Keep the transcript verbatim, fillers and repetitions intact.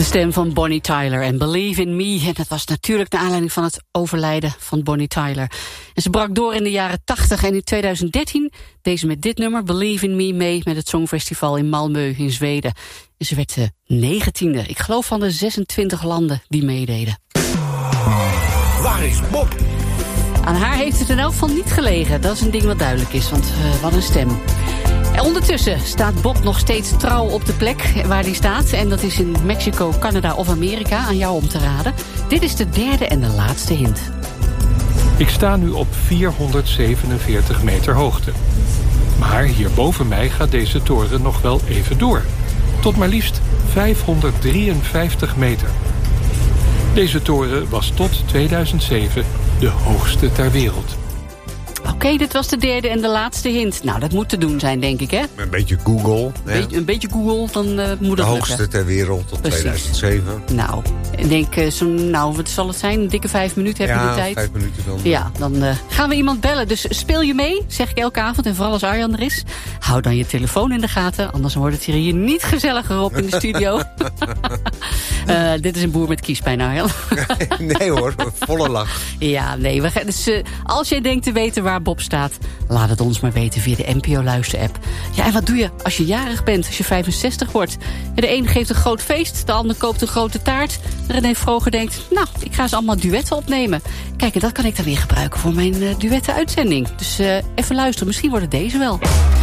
De stem van Bonnie Tyler en Believe in Me. En dat was natuurlijk naar aanleiding van het overlijden van Bonnie Tyler. En ze brak door in de jaren tachtig en in tweeduizend dertien deed ze met dit nummer Believe in Me mee met het Songfestival in Malmö in Zweden. En ze werd de negentiende, ik geloof van de zesentwintig landen die meededen. Waar is Bob? Aan haar heeft het in elk geval niet gelegen. Dat is een ding wat duidelijk is, want uh, wat een stem. En ondertussen staat Bob nog steeds trouw op de plek waar hij staat. En dat is in Mexico, Canada of Amerika. Aan jou om te raden. Dit is de derde en de laatste hint. Ik sta nu op vierhonderdzevenenveertig meter hoogte. Maar hier boven mij gaat deze toren nog wel even door. Tot maar liefst vijfhonderddrieënvijftig meter. Deze toren was tot tweeduizend zeven de hoogste ter wereld. Oké, okay, dit was de derde en de laatste hint. Nou, dat moet te doen zijn, denk ik, hè? Een beetje Google. Be- een beetje Google, dan uh, moet het de hoogste lukken. ter wereld tot Precies. tweeduizend zeven. Nou, ik denk, uh, zo, nou, wat zal het zijn? Een dikke vijf minuten heb ja, je de tijd. vijf minuten dan. Ja, dan uh, gaan we iemand bellen. Dus speel je mee, zeg ik elke avond. En vooral als Arjan er is. Hou dan je telefoon in de gaten. Anders wordt het hier niet gezelliger op in de studio. uh, dit is een boer met kiespijn, Arjan. Nee hoor, volle lach. Ja, nee. We gaan, dus, uh, als jij denkt te weten waar Bob staat, laat het ons maar weten via de N P O Luister-app. Ja, en wat doe je als je jarig bent, als je vijfenzestig wordt? Ja, de een geeft een groot feest, de ander koopt een grote taart. René Vroger denkt, nou, ik ga eens allemaal duetten opnemen. Kijk, en dat kan ik dan weer gebruiken voor mijn uh, duetten-uitzending. Dus uh, even luisteren, misschien wordt het deze wel.